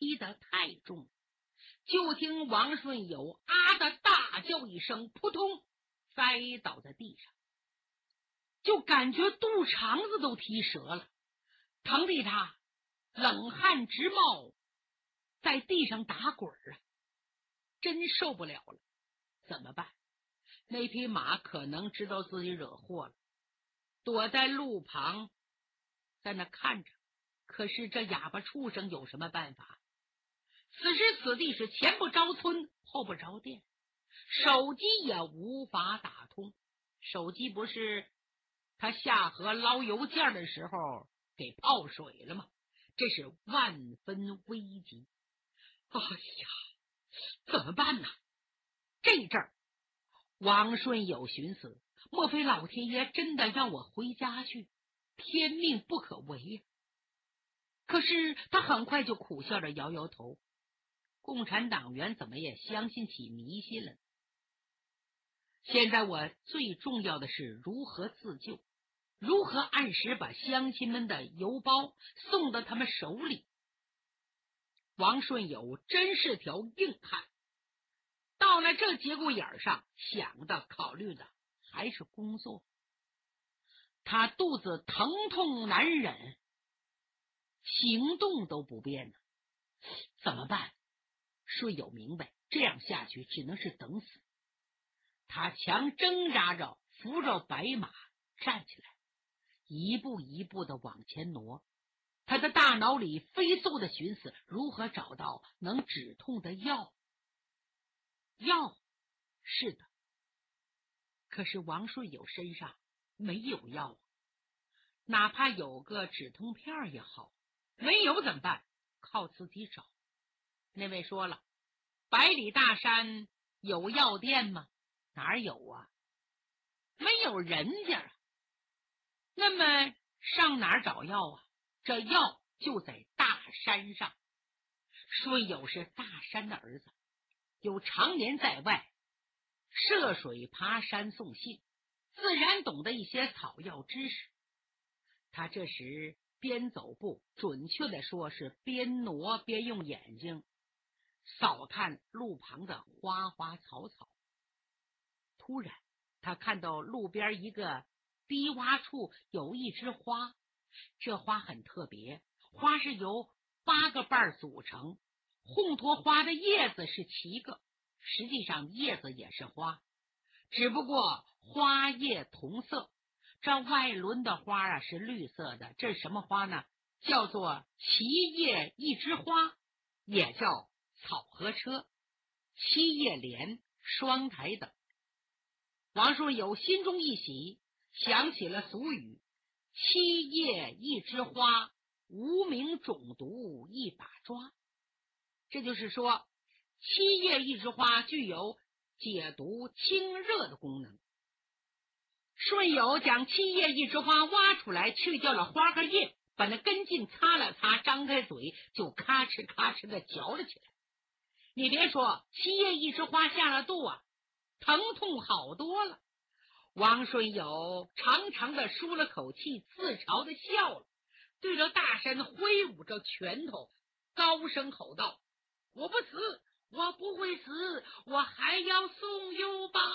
踢得太重，就听王顺友啊的大叫一声，扑通栽倒在地上，就感觉肚肠子都踢折了，疼得他冷汗直冒，在地上打滚啊，真受不了了。怎么办？那匹马可能知道自己惹祸了，躲在路旁在那看着，可是这哑巴畜生有什么办法？此时此地是前不着村后不着店，手机也无法打通。手机不是他下河捞油件的时候给泡水了吗？这是万分危急。哎呀，怎么办呢？这阵儿王顺友寻思，莫非老天爷真的让我回家去？天命不可违呀！可是他很快就苦笑着摇摇头，共产党员怎么也相信起迷信了。现在我最重要的是如何自救，如何按时把乡亲们的邮包送到他们手里。王顺友真是条硬汉，到了这节骨眼上，想的考虑的还是工作。他肚子疼痛难忍，行动都不便呢，怎么办？顺友明白，这样下去只能是等死。他强挣扎着扶着白马站起来，一步一步的往前挪。他的大脑里飞速的寻思如何找到能止痛的药。药，是的，可是王顺友身上没有药，哪怕有个止痛片也好，没有怎么办？靠自己找。那位说了，百里大山有药店吗？哪儿有啊？没有人家啊。那么上哪儿找药啊？这药就在大山上。顺友是大山的儿子，有常年在外涉水爬山送信，自然懂得一些草药知识。他这时边走步，准确的说是边挪边用眼睛扫看路旁的花花草草。突然他看到路边一个低洼处有一枝花，这花很特别，花是由8个瓣组成，烘托花的叶子是7个，实际上叶子也是花，只不过花叶同色。这外轮的花啊是绿色的，这是什么花呢？叫做七叶一枝花，也叫草河车、七叶莲、双台等。王顺友心中一喜，想起了俗语：七叶一枝花，无名中毒一把抓。这就是说，七叶一枝花具有解毒清热的功能。顺友将七叶一枝花挖出来，去掉了花和叶，把那根茎擦了擦，张开嘴就咔哧咔哧的嚼了起来。你别说，七叶一枝花下了肚啊，疼痛好多了。王顺友长长的舒了口气，自嘲的笑了，对着大山挥舞着拳头，高声吼道：我不死，我不会死，我还要送邮包。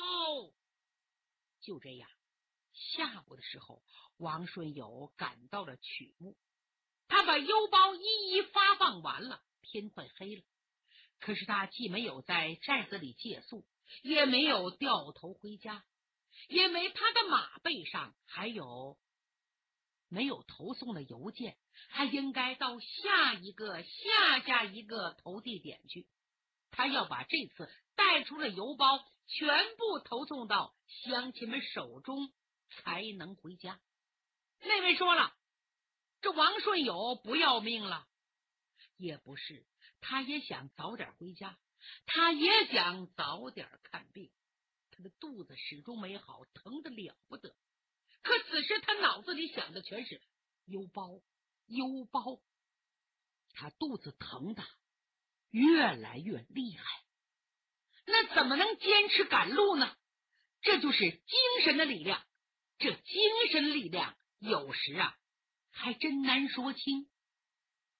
就这样，下午的时候，王顺友赶到了曲目，他把邮包一一发放完了，天快黑了。可是他既没有在寨子里借宿，也没有掉头回家，因为他的马背上还有没有投送的邮件，还应该到下一个投递点去。他要把这次带出的邮包全部投送到乡亲们手中，才能回家。那位说了，这王顺友不要命了？也不是，他也想早点回家，他也想早点看病。他的肚子始终没好，疼得了不得。可此时他脑子里想的全是邮包，邮包。他肚子疼的越来越厉害，那怎么能坚持赶路呢？这就是精神的力量。这精神力量有时啊，还真难说清。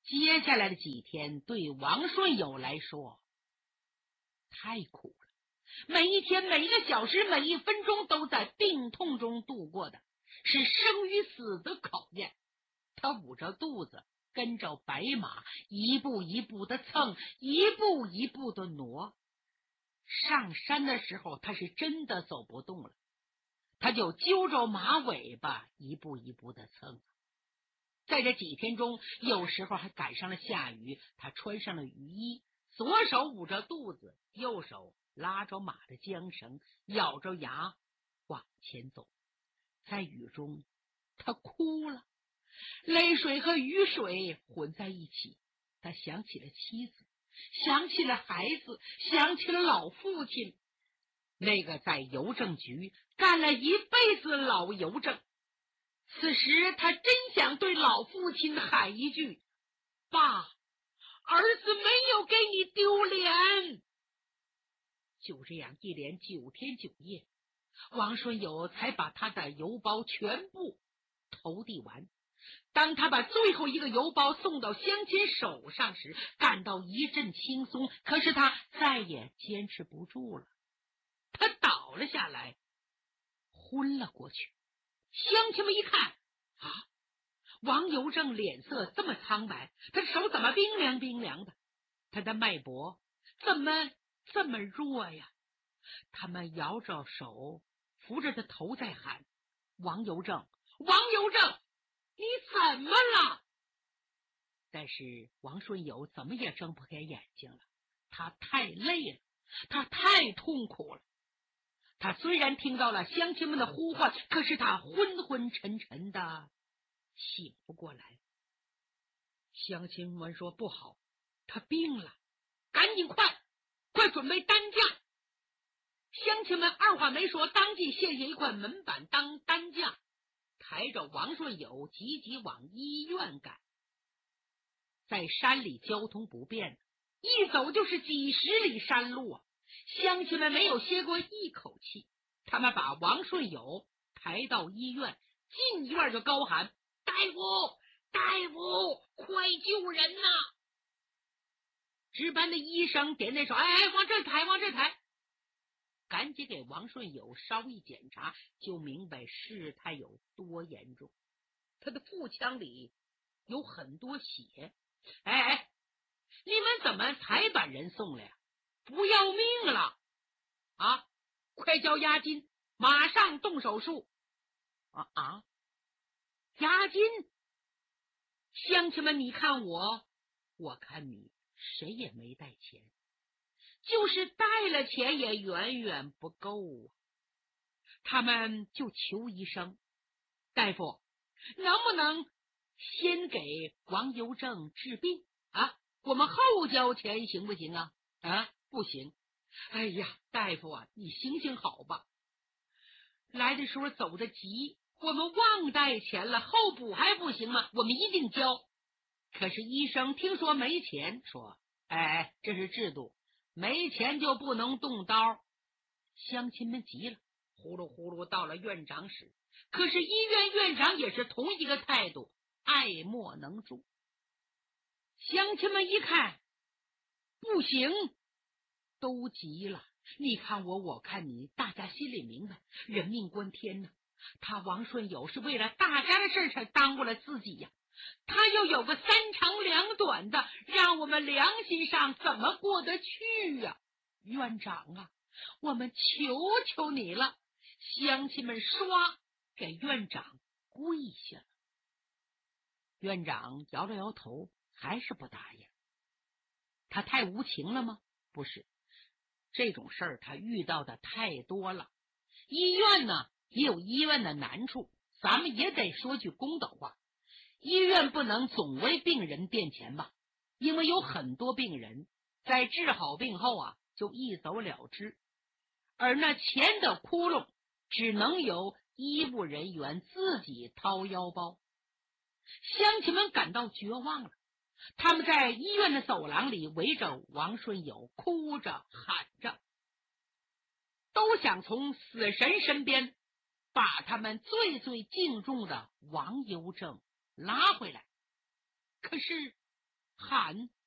接下来的几天对王顺友来说太苦了，每一天每一个小时每一分钟都在病痛中度过的，是生与死的考验。他捂着肚子跟着白马一步一步的蹭，一步一步的挪。上山的时候他是真的走不动了，他就揪着马尾巴一步一步的蹭。在这几天中，有时候还赶上了下雨，他穿上了雨衣，左手捂着肚子，右手拉着马的缰绳，咬着牙往前走。在雨中他哭了，泪水和雨水混在一起，他想起了妻子，想起了孩子，想起了老父亲，那个在邮政局干了一辈子老邮政。此时他真想对老父亲喊一句：爸，儿子没有给你丢脸。就这样一连9天9夜，王顺友才把他的邮包全部投递完。当他把最后一个邮包送到乡亲手上时，感到一阵轻松，可是他再也坚持不住了，他倒了下来，昏了过去。乡亲们一看，王邮正脸色这么苍白，他的手怎么冰凉冰凉的，他的脉搏怎么这么弱呀？他们摇着手扶着他头在喊：王邮正，王邮正，你怎么了？但是王顺友怎么也睁不开眼睛了，他太累了，他太痛苦了。他虽然听到了乡亲们的呼唤，可是他昏昏沉沉的醒不过来。乡亲们说不好，他病了，赶紧快准备担架。乡亲们二话没说，当即献下一块门板当担架，抬着王顺友急急往医院赶。在山里交通不便，一走就是几十里山路啊！乡亲们没有歇过一口气，他们把王顺友抬到医院，进医院就高喊：大夫，大夫，快救人呐！值班的医生点点手，往这抬，往这抬。赶紧给王顺友稍一检查，就明白事态有多严重。他的腹腔里有很多血。你们怎么才把人送来呀？不要命了啊！快交押金，马上动手术。押金？乡亲们，你看我看你，谁也没带钱，就是带了钱也远远不够啊。他们就求医生：大夫，能不能先给王邮正治病啊？我们后交钱行不行啊？不行。哎呀，大夫啊，你行行好吧。来的时候走得急，我们忘带钱了，后补还不行吗？我们一定交。可是医生听说没钱，说这是制度，没钱就不能动刀。乡亲们急了，呼噜呼噜到了院长室。可是医院院长也是同一个态度，爱莫能助。乡亲们一看不行，都急了。你看我，我看你，大家心里明白，人命关天呢。他王顺友是为了大家的事才耽误了自己呀，他又有个3长2短的，让我们良心上怎么过得去呀？院长啊，我们求求你了。乡亲们唰给院长跪下了。院长摇了摇头，还是不答应。他太无情了吗？不是，这种事儿他遇到的太多了。医院呢也有医院的难处，咱们也得说句公道话，医院不能总为病人垫钱吧，因为有很多病人在治好病后就一走了之，而那钱的窟窿只能由医务人员自己掏腰包。乡亲们感到绝望了，他们在医院的走廊里围着王顺友哭着喊着，都想从死神身边把他们最最敬重的王邮正拉回来。可是喊